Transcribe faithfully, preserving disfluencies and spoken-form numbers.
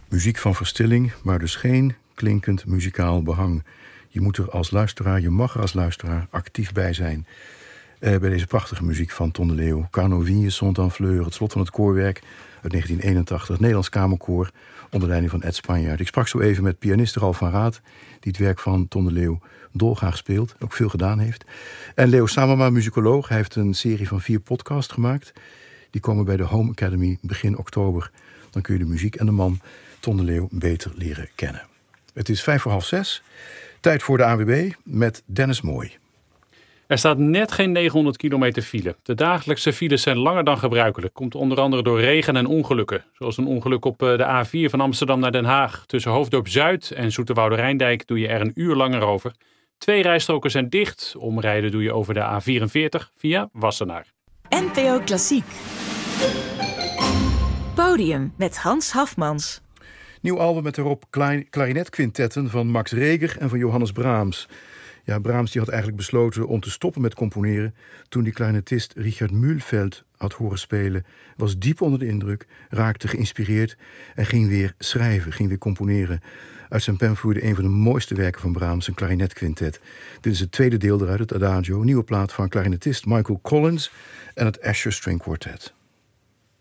Muziek van verstilling, maar dus geen klinkend muzikaal behang. Je moet er als luisteraar, je mag er als luisteraar actief bij zijn. Uh, bij deze prachtige muziek van Ton de Leeuw. Carnot Vigne, Sont en Fleur, het slot van het koorwerk uit negentien eenentachtig. Het Nederlands Kamerkoor onder leiding van Ed Spanjaard. Ik sprak zo even met pianist Ralf van Raat, die het werk van Ton de Leeuw dolgraag speelt, ook veel gedaan heeft. En Leo Samama, muzikoloog, hij heeft een serie van vier podcasts gemaakt. Die komen bij de Home Academy begin oktober. Dan kun je de muziek en de man Ton de Leeuw beter leren kennen. Het is vijf voor half zes. Tijd voor de A N W B met Dennis Mooi. Er staat net geen negenhonderd kilometer file. De dagelijkse files zijn langer dan gebruikelijk. Komt onder andere door regen en ongelukken. Zoals een ongeluk op de A vier van Amsterdam naar Den Haag. Tussen Hoofddorp Zuid en Zoeterwoude-Rijndijk doe je er een uur langer over. Twee rijstroken zijn dicht. Omrijden doe je over de A vierenveertig via Wassenaar. N P O Klassiek. Podium met Hans Hafmans. Nieuw album met erop klarinetquintetten van Max Reger en van Johannes Brahms. Ja, Brahms die had eigenlijk besloten om te stoppen met componeren toen die clarinetist Richard Mühlfeld had horen spelen, was diep onder de indruk, raakte geïnspireerd en ging weer schrijven, ging weer componeren. Uit zijn pen vloeide een van de mooiste werken van Brahms, een klarinetquintet. Dit is het tweede deel eruit, het Adagio, nieuwe plaat van clarinetist Michael Collins en het Asher String Quartet.